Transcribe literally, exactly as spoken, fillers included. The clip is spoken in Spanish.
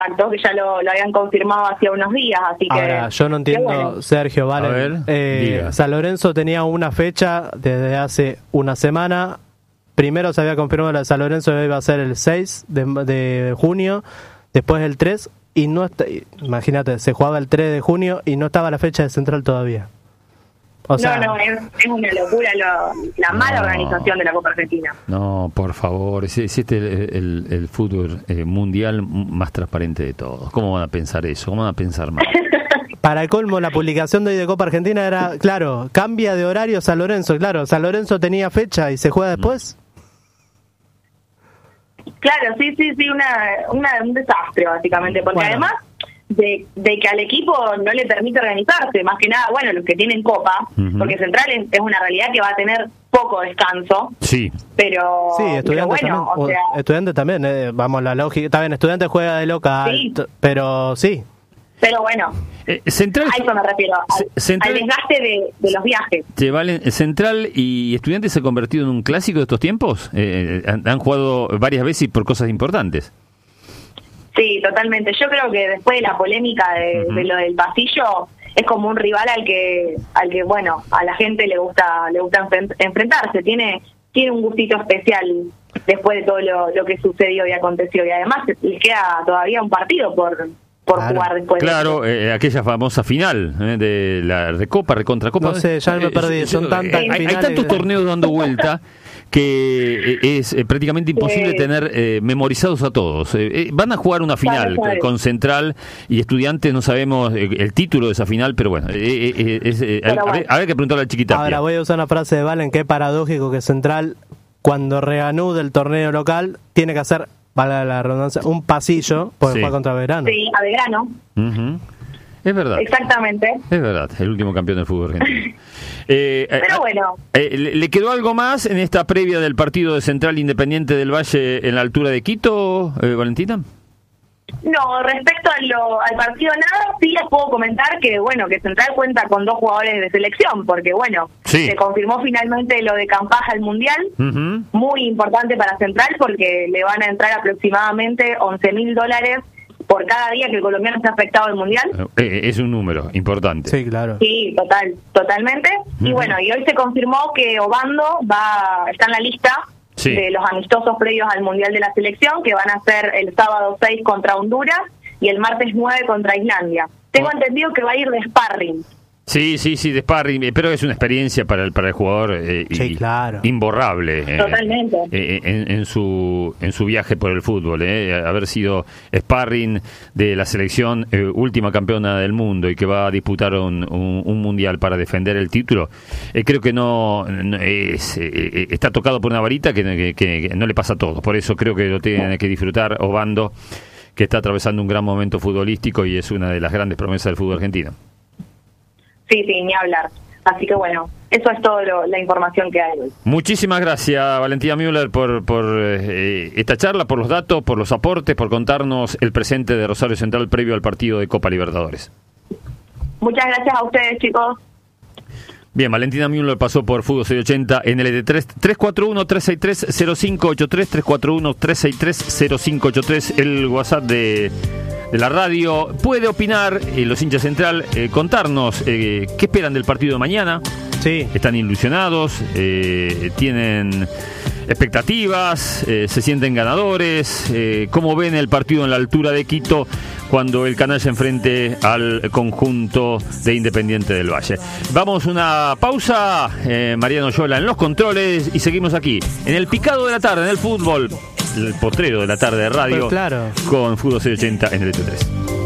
que ya lo, lo habían confirmado hacía unos días, así que... Ahora, yo no entiendo, bueno. Sergio, vale. A ver, eh, San Lorenzo tenía una fecha desde hace una semana. Primero se había confirmado la de San Lorenzo que iba a ser el seis de, de junio, después el tres, y no está, imagínate, se jugaba el tres de junio y no estaba la fecha de Central todavía. O sea, no, no, es, es una locura lo, la no, mala organización de la Copa Argentina. No, por favor, es, es este el, el, el fútbol eh, mundial más transparente de todos. ¿Cómo van a pensar eso? ¿Cómo van a pensar más? Para el colmo, la publicación de hoy de Copa Argentina era, claro, cambia de horario San Lorenzo. Claro, San Lorenzo tenía fecha y se juega después. Claro, sí, sí, sí, una, una un desastre básicamente, porque bueno. además de, de que al equipo no le permite organizarse, más que nada, bueno, los que tienen Copa, uh-huh. porque Central es, es una realidad que va a tener poco descanso. Sí. Pero, sí, estudiantes pero bueno, también, o sea, estudiantes también, eh, vamos, la lógica, está bien, estudiantes juega de local, sí. t- pero sí. Pero bueno, eh, Central, a eso me refiero, al, Central, al desgaste de, de los viajes. Te valen, Central y Estudiantes se ha convertido en un clásico de estos tiempos. Eh, han, han jugado varias veces y por cosas importantes. Sí, totalmente. Yo creo que después de la polémica de, uh-huh. de lo del pasillo, es como un rival al que, al que bueno, a la gente le gusta, le gusta enfrentarse. Tiene, tiene un gustito especial después de todo lo, lo que sucedió y aconteció. Y además les queda todavía un partido por por claro. jugar después claro, de eh, aquella famosa final eh, de la Recopa, Recontracopa. No sé, ya me perdí, son tantas eh, finales. Hay tantos torneos dando vuelta que es eh, prácticamente imposible eh, tener eh, memorizados a todos. Eh, eh, van a jugar una final sabe, sabe. con Central y Estudiantes, no sabemos eh, el título de esa final, pero bueno, eh, eh, es, eh, a, bueno. a ver que preguntarle al Chiquitapia. Ahora voy a usar una frase de Valen, que es paradójico que Central, cuando reanude el torneo local, tiene que hacer, valga la redundancia, un pasillo por sí. jugar contra Belgrano. Sí, a Belgrano. Uh-huh. Es verdad. Exactamente. Es verdad, el último campeón del fútbol argentino. eh, Pero bueno. Eh, ¿Le quedó algo más en esta previa del partido de Central Independiente del Valle en la altura de Quito, eh, Valentina? No, respecto a lo, al partido nada, sí les puedo comentar que bueno, que Central cuenta con dos jugadores de selección, porque bueno, sí. se confirmó finalmente lo de Campaja al Mundial, uh-huh. muy importante para Central porque le van a entrar aproximadamente once mil dólares por cada día que el colombiano esté afectado al Mundial. Eh, es un número importante. Sí, claro. Sí, total, totalmente. Uh-huh. Y bueno, y hoy se confirmó que Obando va está en la lista sí. de los amistosos previos al Mundial de la Selección, que van a ser el sábado seis contra Honduras y el martes nueve contra Islandia. Tengo oh. entendido que va a ir de sparring. Sí, sí, sí, de sparring, pero es una experiencia para el para el jugador eh, sí, y, claro. imborrable. Eh, Totalmente. Eh, en, en su en su viaje por el fútbol, eh, haber sido sparring de la selección eh, última campeona del mundo y que va a disputar un, un, un mundial para defender el título, eh, creo que no, no es, eh, está tocado por una varita que, que, que no le pasa a todos. Por eso creo que lo tiene que disfrutar Obando, que está atravesando un gran momento futbolístico y es una de las grandes promesas del fútbol argentino. Sí, sí, ni hablar. Así que bueno, eso es toda la información que hay hoy. Muchísimas gracias, Valentina Müller, por, por eh, esta charla, por los datos, por los aportes, por contarnos el presente de Rosario Central previo al partido de Copa Libertadores. Muchas gracias a ustedes, chicos. Bien, Valentina Müller pasó por Fútbol seiscientos ochenta en el E T tres, tres cuatro uno, tres seis tres, cero cinco ocho tres, tres cuatro uno, tres seis tres, cero cinco ocho tres, el WhatsApp de... de la radio. Puede opinar eh, los hinchas Central, eh, contarnos eh, qué esperan del partido de mañana. Sí. Están ilusionados, eh, tienen expectativas, eh, se sienten ganadores. Eh, ¿Cómo ven el partido en la altura de Quito cuando el canal se enfrente al conjunto de Independiente del Valle? Vamos a una pausa, eh, Mariano Yola en los controles y seguimos aquí en el picado de la tarde, en el fútbol. El potrero de la tarde de radio, claro. con Fútbol seiscientos ochenta en el E T tres.